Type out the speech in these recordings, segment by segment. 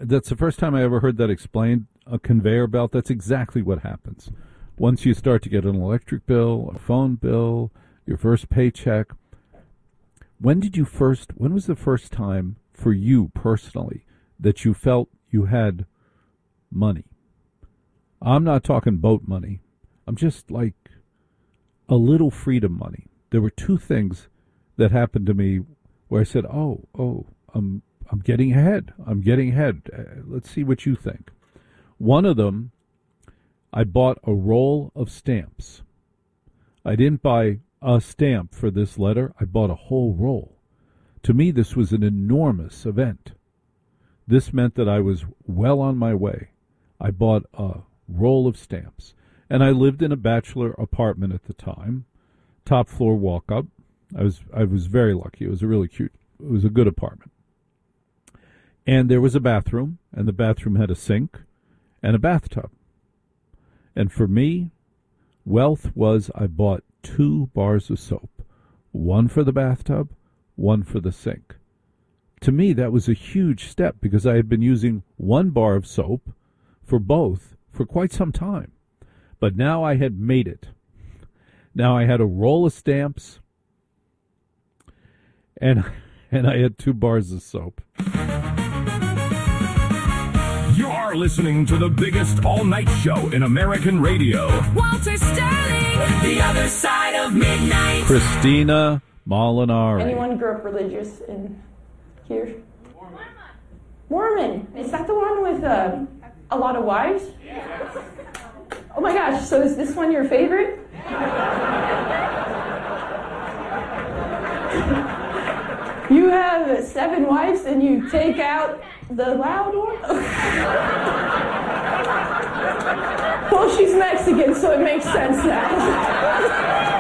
That's the first time I ever heard that explained. A conveyor belt. That's exactly what happens. Once you start to get an electric bill, a phone bill, your first paycheck. When was the first time for you personally that you felt you had money? I'm not talking boat money. I'm just like a little freedom money. There were two things that happened to me where I said, I'm getting ahead. I'm getting ahead. Let's see what you think. One of them, I bought a roll of stamps. I didn't buy a stamp for this letter. I bought a whole roll. To me, this was an enormous event. This meant that I was well on my way. I bought a roll of stamps. And I lived in a bachelor apartment at the time, top floor walk up. I was very lucky. It was a good apartment. And there was a bathroom, and the bathroom had a sink and a bathtub. And for me, wealth was I bought 2 bars of soap, one for the bathtub, one for the sink. To me, that was a huge step because I had been using 1 bar of soap for both for quite some time. But now I had made it. Now I had a roll of stamps, and I had 2 bars of soap. You're listening to the biggest all-night show in American radio. Walter Sterling, The Other Side of Midnight. Christina Molinari. Anyone grew up religious in here? Mormon. Is that the one with a lot of wives? Yes. Oh my gosh, so is this one your favorite? You have 7 wives and you take out the loud one? Well, she's Mexican, so it makes sense now.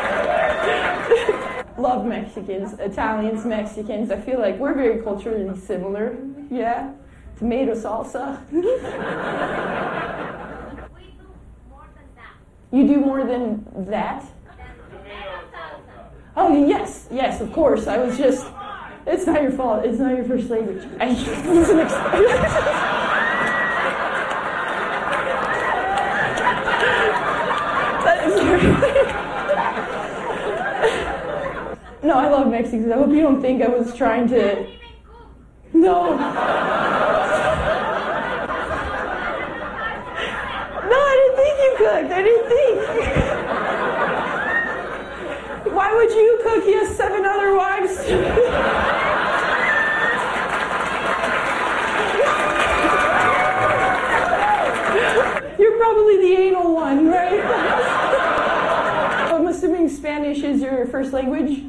Love Mexicans, Italians, Mexicans. I feel like we're very culturally similar. Yeah? Tomato salsa. You do more than that? Oh, yes, of course. I was just... It's not your fault. It's not your first language. No, I love Mexicans. I hope you don't think I was trying to... No. No, I didn't think you cooked. I didn't think. Why would you cook? He has 7 other wives. You're probably the anal one, right? I'm assuming Spanish is your first language?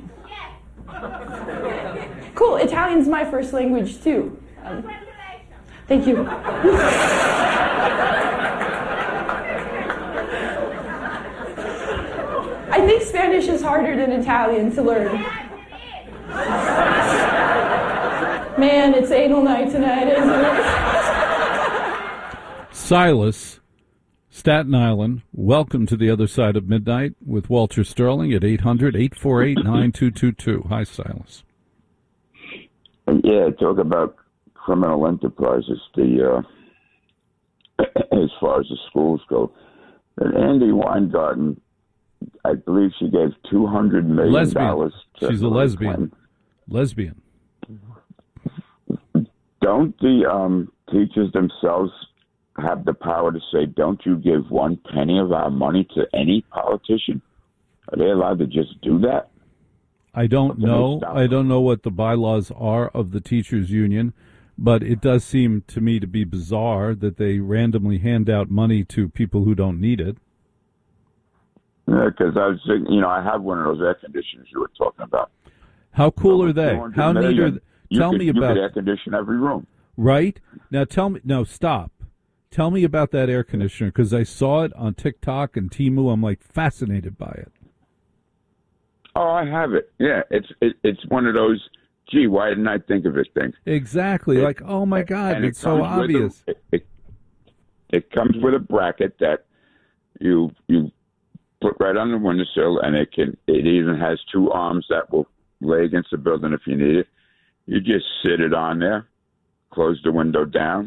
Yes. Cool. Italian's my first language, too. Thank you. I think Spanish is harder than Italian to learn. Man, it's anal night tonight, isn't it? Silas, Staten Island, welcome to the other side of midnight with Walter Sterling at 800-848-9222. Hi, Silas. Yeah, talk about criminal enterprises. As far as the schools go, and Andy Weingarten, I believe she gave $200 million. Lesbian. She's a lesbian. Lesbian. Don't the teachers themselves have the power to say, don't you give 1 penny of our money to any politician? Are they allowed to just do that? I don't know. I don't know what the bylaws are of the teachers union, but it does seem to me to be bizarre that they randomly hand out money to people who don't need it. Yeah, because I was thinking, I have one of those air conditioners you were talking about. How cool are they? How neat are they? Tell me about... You could air condition every room. Right? Now tell me... No, stop. Tell me about that air conditioner, because I saw it on TikTok and Temu. I'm, fascinated by it. Oh, I have it. Yeah, it's one of those, gee, why didn't I think of it things? Exactly. Oh, my God, it's so obvious. It comes with a bracket that you put right on the windowsill, and it even has 2 arms that will lay against the building if you need it. You just sit it on there, close the window down,